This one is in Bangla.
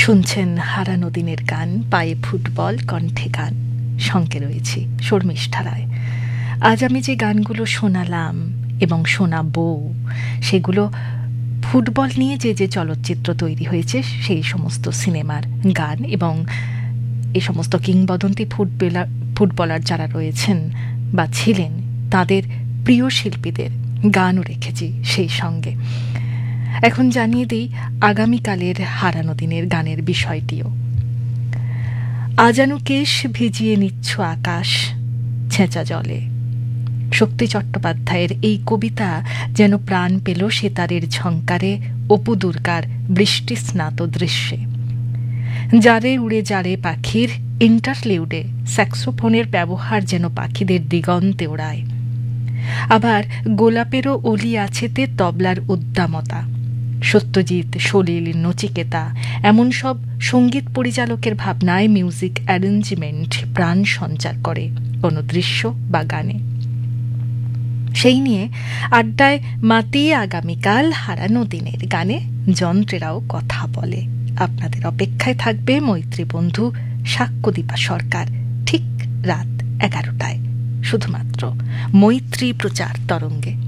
শুনছেন হারানো দিনের গান, পায়ে ফুটবল, কণ্ঠে গান। সঙ্গে রয়েছি শর্মিষ্ঠা রায়। আজ আমি যে গানগুলো শোনালাম এবং শোনাবো, সেগুলো ফুটবল নিয়ে যে যে চলচ্চিত্র তৈরি হয়েছে সেই সমস্ত সিনেমার গান, এবং এই সমস্ত কিংবদন্তি ফুটবলার যারা রয়েছেন বা ছিলেন তাদের প্রিয় শিল্পীদের গানও রেখেছি সেই সঙ্গে। এখন জানিয়ে দিই আগামীকালের হারানো দিনের গানের বিষয়টিও। আজানু কেশ ভিজিয়ে নিচ্ছ আকাশ ছেঁচা জলে। শক্তি চট্টোপাধ্যায়ের এই কবিতা যেন প্রাণ পেল সেতারের ঝংকারে অপু দুর্গার বৃষ্টি স্নাত দৃশ্যে। যারে উড়ে যারে পাখির ইন্টারলিউডে স্যাক্সোফোনের ব্যবহার যেন পাখিদের দিগন্তে ওড়ায়। আবার গোলাপেরও অলি আছেতে তবলার উদ্দামতা। সত্যজিৎ, সলিল, নচিকেতা এমন সব সঙ্গীত পরিচালকের ভাবনায় মিউজিক অ্যারেঞ্জমেন্ট প্রাণ সঞ্চার করে কোনো দৃশ্য বা গানে। সেই নিয়ে আড্ডায় মাতিয়ে আগামীকাল হারানো দিনের গানে যন্ত্রেরাও কথা বলে। আপনাদের অপেক্ষায় থাকবে মৈত্রী বন্ধু সাক্ষ্যদীপা সরকার ঠিক রাত 11টায়, শুধুমাত্র মৈত্রী প্রচার তরঙ্গে।